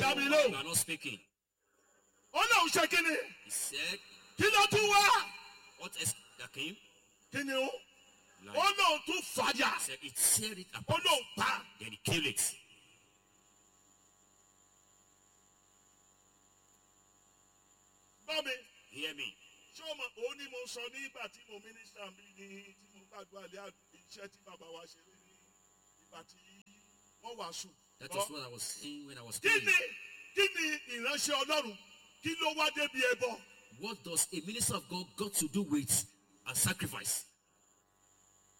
dá mi You lóhùn. are not speaking. Ó lóun ṣe kí ni? He said, Kí ló tún wá? what else that came? Kí ni ó? Lion. Ó lóun tún fàyà. He said, it teared it Ó apart. lóun pa. Then he killed it. Gbọ́ mi. Hear me. Ṣé o mọ̀ òun ni mo sọ nígbà tí mo mínísítà bí ní tí mo gbàdúrà lé iṣẹ́ tí bàbá wa ṣe ní ìgbà tí wọ́n wàásù. That was what I was saying when I was Kí praying. ni ìránṣẹ́ Ọlọ́run? Kí ló wá débi ẹbọ? What does a minister of God got to do with a sacrifice?